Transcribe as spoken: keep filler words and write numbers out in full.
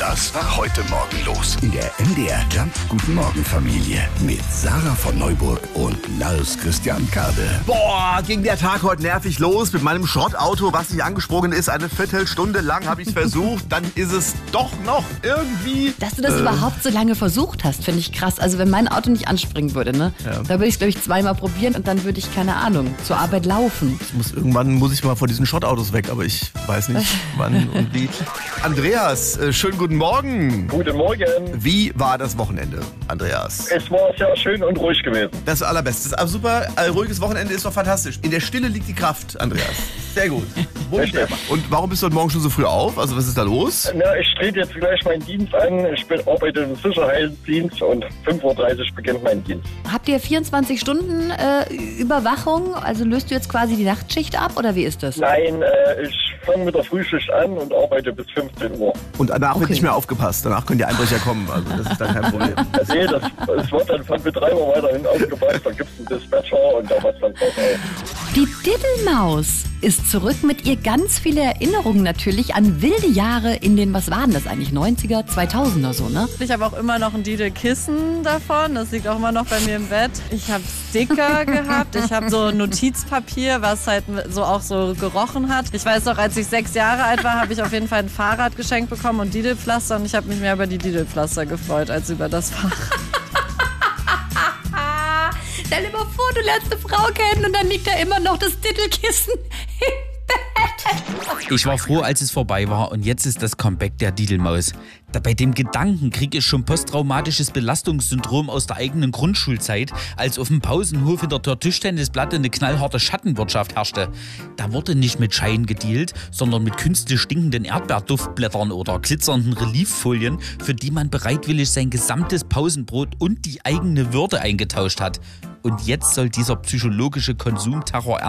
Was war heute Morgen los? In der M D R Jump Guten Morgen Familie mit Sarah von Neuburg und Lars Christian Kade. Boah, ging der Tag heute nervig los mit meinem Schrottauto, was nicht angesprungen ist. Eine Viertelstunde lang habe ich es versucht. Dann ist es doch noch irgendwie... Dass du das äh, überhaupt so lange versucht hast, finde ich krass. Also wenn mein Auto nicht anspringen würde, ne, Ja. da würde ich es, glaube ich, zweimal probieren und dann würde ich, keine Ahnung, zur Arbeit laufen. Ich muss, irgendwann muss ich mal vor diesen Schrottautos weg, aber ich weiß nicht, wann und wie. Andreas, äh, schönen guten Morgen. Guten Morgen. Wie war das Wochenende, Andreas? Es war sehr schön und ruhig gewesen. Das Allerbeste. Aber super, ein ruhiges Wochenende ist doch fantastisch. In der Stille liegt die Kraft, Andreas. Sehr gut. Wunderbar. Und warum bist du heute Morgen schon so früh auf? Also was ist da los? Na, ich trete jetzt gleich meinen Dienst an. Ich bin, arbeite im Sicherheitsdienst und fünf Uhr dreißig beginnt mein Dienst. Habt ihr vierundzwanzig Stunden äh, Überwachung? Also löst du jetzt quasi die Nachtschicht ab oder wie ist das? Nein, äh, ich fange mit der Frühschicht an und arbeite bis fünfzehn Uhr. Und danach wird Okay. nicht mehr aufgepasst. Danach können die Einbrecher kommen. Also das ist dann kein Problem. Nee, das, das wird dann von Betreiber weiterhin aufgepasst. Da gibt es einen Dispatcher und da was dann drauf auf. Die Diddelmaus ist zurück mit ihr ganz viele Erinnerungen natürlich an wilde Jahre in den, was waren das eigentlich, neunziger, zweitausender so, ne? Ich habe auch immer noch ein Didel-Kissen davon. Das liegt auch immer noch bei mir im Bett. Ich habe Sticker gehabt. Ich habe so Notizpapier, was halt so auch so gerochen hat. Ich weiß noch, als ich sechs Jahre alt war, habe ich auf jeden Fall ein Fahrrad geschenkt bekommen und Didelpflaster. Und ich habe mich mehr über die Didelpflaster gefreut, als über das Fahrrad. Stell dir mal vor, du lernst eine Frau kennen und dann liegt da immer noch das Diddelkissen im Bett. Ich war froh, als es vorbei war und jetzt ist das Comeback der Didelmaus. Da bei dem Gedanken kriege ich schon posttraumatisches Belastungssyndrom aus der eigenen Grundschulzeit, als auf dem Pausenhof hinter der Tischtennisplatte eine knallharte Schattenwirtschaft herrschte. Da wurde nicht mit Schein gedealt, sondern mit künstlich stinkenden Erdbeerduftblättern oder glitzernden Relieffolien, für die man bereitwillig sein gesamtes Pausenbrot und die eigene Würde eingetauscht hat. Und jetzt soll dieser psychologische Konsumterror